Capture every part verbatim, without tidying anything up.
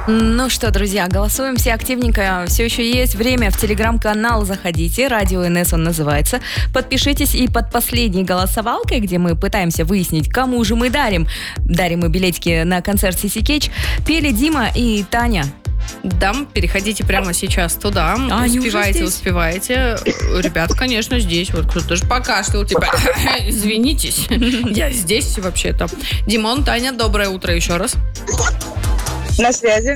Ну что, друзья, голосуем все активненько. Все еще есть время. В телеграм-канал заходите. Радио эн эс он называется. Подпишитесь, и под последней голосовалкой, где мы пытаемся выяснить, кому же мы дарим, дарим мы билетики на концерт Сиси Кейдж, пели Дима и Таня. Да, переходите прямо сейчас туда. А, успеваете, успеваете. Ребят, конечно, здесь. Вот кто-то же покашлял, типа, извинитесь, я здесь вообще-то. Димон, Таня, доброе утро еще раз. На связи.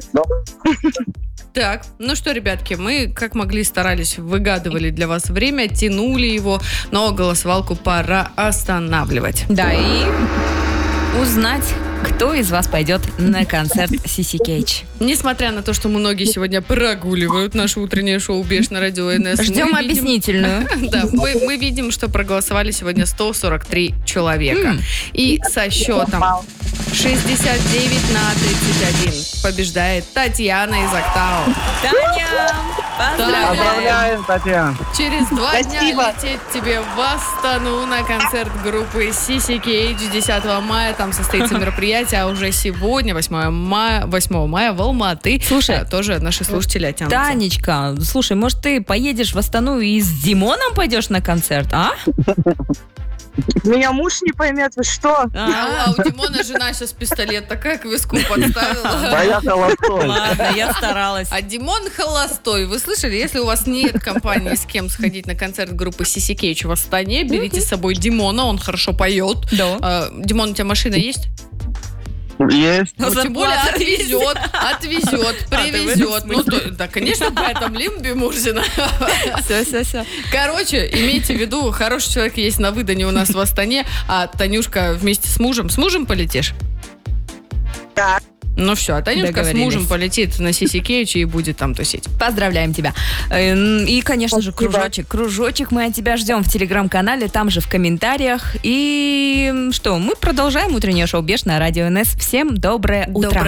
Так, ну что, ребятки, мы как могли старались, выгадывали для вас время, тянули его, но голосовалку пора останавливать. Да, и узнать, кто из вас пойдет на концерт Сиси Кейдж. Несмотря на то, что многие сегодня прогуливают наше утреннее шоу «Беш» на радио эн эс. Ждем объяснительную. Да, мы, мы видим, что проголосовали сегодня сто сорок три человека. И со счетом шестьдесят девять на тридцать один побеждает Татьяна из Актау. Таня, поздравляем! Поздравляем, Татьяна. Через два Спасибо. дня лететь тебе в Астану на концерт группы Сиси Кейдж. десятого мая там состоится мероприятие, а уже сегодня, восьмого мая, восьмого мая в Алматы. Слушай, а, тоже наши слушатели оттянутся. Танечка, слушай, может, ты поедешь в Астану и с Димоном пойдешь на концерт, а? Меня муж не поймет, вы что? А, а у Димона жена сейчас пистолет такая к виску подставила. Да я холостой. Ладно, я старалась. А Димон холостой. Вы слышали? Если у вас нет компании, с кем сходить на концерт группы Сиси Кейдж в Астане, берите с собой Димона, он хорошо поет. Да. А, Димон, у тебя машина есть? Есть. Ну, тем более Зарплата отвезет, отвезет, А, ты в этом привезет. Ну, смысле? то- да, конечно, поэтому Лимби Мурзина. Все, все, все. Короче, имейте в виду, хороший человек есть на выдане у нас в Астане, а Танюшка вместе с мужем. С мужем полетишь? Да. Ну все, а Танюшка с Договорились. мужем полетит на Сиси Кейдж и будет там тусить. Поздравляем тебя. Э, И, конечно же, Спасибо. кружочек. Кружочек мы от тебя ждем в телеграм-канале, там же в комментариях. И что, мы продолжаем утреннее шоу «Беш» на радио эн эс. Всем доброе утро. Доброе